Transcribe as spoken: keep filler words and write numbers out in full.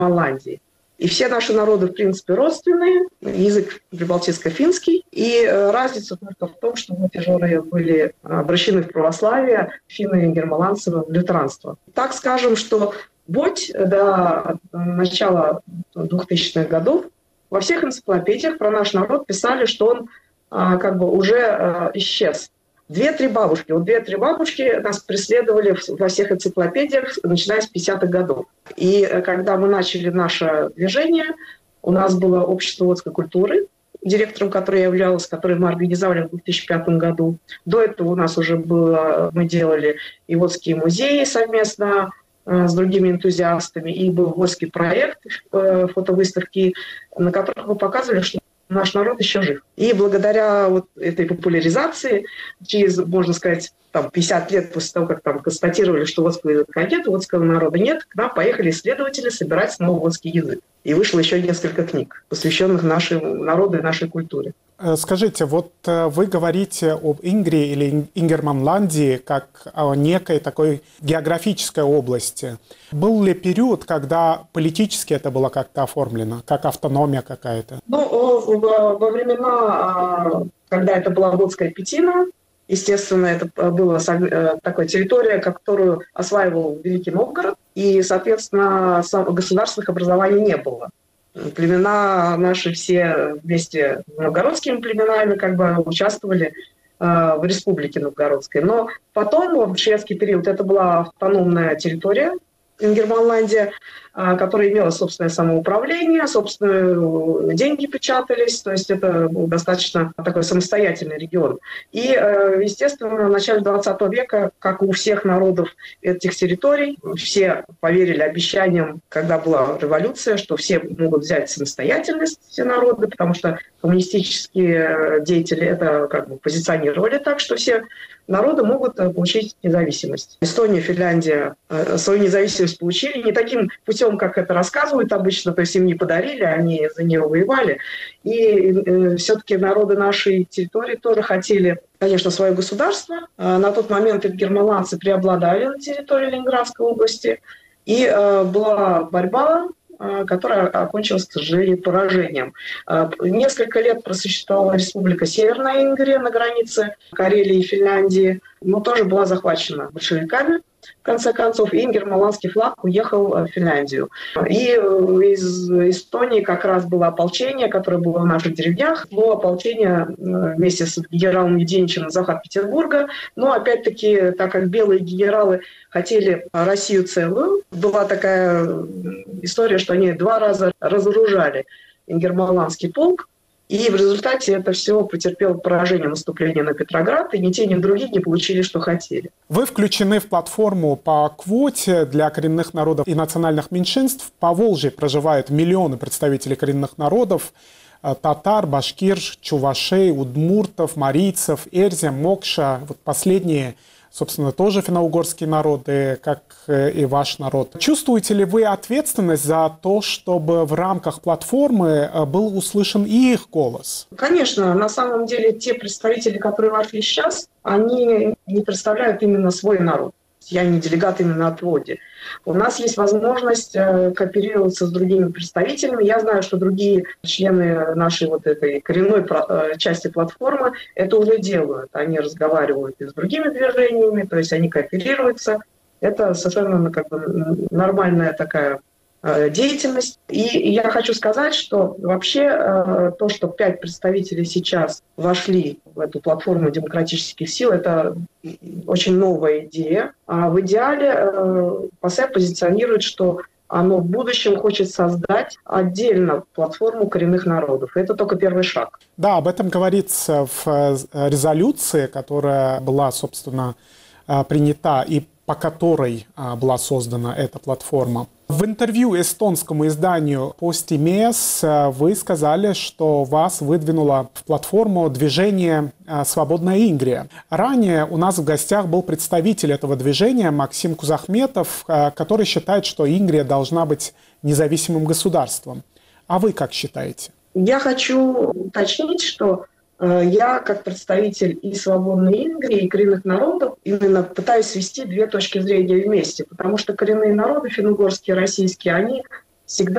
Ингерманландии. И все наши народы, в принципе, родственные, язык прибалтийско-финский. И разница только в том, что мятежеры были обращены в православие, финны и ингерманландцы в лютеранство. Так скажем, что вплоть до начала двухтысячных годов во всех энциклопедиях про наш народ писали, что он как бы уже исчез. Две-три бабушки. Вот две-три бабушки нас преследовали во всех энциклопедиях, начиная с пятидесятых годов. И когда мы начали наше движение, у нас было общество водской культуры, директором которой я являлась, которое мы организовали в две тысячи пятом году. До этого у нас уже было, мы делали и водские музеи совместно с другими энтузиастами, и был водский проект, фотовыставки, на которых мы показывали, что наш народ еще жив. И благодаря вот этой популяризации, через, можно сказать, там, пятьдесят лет после того, как там констатировали, что водского языка нет, водского народа нет, к нам поехали исследователи собирать снова водский язык. И вышло еще несколько книг, посвященных нашему народу и нашей культуре. Скажите, вот вы говорите об Ингрии или Ингерманландии как о некой такой географической области. Был ли период, когда политически это было как-то оформлено, как автономия какая-то? Ну, во времена, когда это была Водская Пятина, естественно, это была такая территория, которую осваивал Великий Новгород, и, соответственно, государственных образований не было. Племена наши все вместе с новгородскими племенами как бы участвовали э, в республике новгородской. Но потом, в шведский период, это была автономная территория, Ингерманландия, э, которая имела собственное самоуправление, собственные деньги печатались, то есть это был достаточно такой самостоятельный регион. И, э, естественно, в начале двадцатого века, как у всех народов этих территорий, все поверили обещаниям, когда была революция, что все могут взять самостоятельность, все народы, потому что коммунистические деятели это как бы позиционировали так, что все народы могут получить независимость. Эстония, Финляндия свою независимость получили не таким путем, как это рассказывают обычно, то есть им не подарили, они за нее воевали. И все-таки народы нашей территории тоже хотели, конечно, свое государство. На тот момент ингерманландцы преобладали на территории Ленинградской области. И была борьба, которая окончилась, к сожалению, поражением. Несколько лет просуществовала республика Северная Ингрия на границе Карелии и Финляндии, но тоже была захвачена большевиками. В конце концов, ингерманландский флаг уехал в Финляндию. И из Эстонии как раз было ополчение, которое было в наших деревнях. Было ополчение вместе с генералом Юденичем на захват Петербурга. Но опять-таки, так как белые генералы хотели Россию целую, была такая история, что они два раза разоружали ингерманландский полк. И в результате это все потерпело поражение наступления на Петроград, и ни те, ни другие не получили, что хотели. Вы включены в платформу по квоте для коренных народов и национальных меньшинств. По Волжье проживают миллионы представителей коренных народов: татар, башкир, чувашей, удмуртов, марийцев, эрзя, мокша. Вот последние, собственно, тоже финно-угорские народы, как и ваш народ. Чувствуете ли вы ответственность за то, чтобы в рамках платформы был услышан и их голос? Конечно, на самом деле те представители, которые вошли сейчас, они не представляют именно свой народ. Я не делегат именно от ВОДИ. У нас есть возможность кооперироваться с другими представителями. Я знаю, что другие члены нашей вот этой коренной части платформы это уже делают. Они разговаривают и с другими движениями, то есть они кооперируются. Это совершенно как бы нормальная такая деятельность. И я хочу сказать, что вообще то, что пять представителей сейчас вошли в эту платформу демократических сил, это очень новая идея. А в идеале ПАСЕ позиционирует, что оно в будущем хочет создать отдельно платформу коренных народов. Это только первый шаг. Да, об этом говорится в резолюции, которая была, собственно, принята и по которой была создана эта платформа. В интервью эстонскому изданию «Постимес» вы сказали, что вас выдвинуло в платформу движение «Свободная Ингрия». Ранее у нас в гостях был представитель этого движения Максим Кузахметов, который считает, что Ингрия должна быть независимым государством. А вы как считаете? Я хочу уточнить, что я, как представитель и свободной Ингрии, и коренных народов, именно пытаюсь свести две точки зрения вместе, потому что коренные народы, финно-угорские, российские, они всегда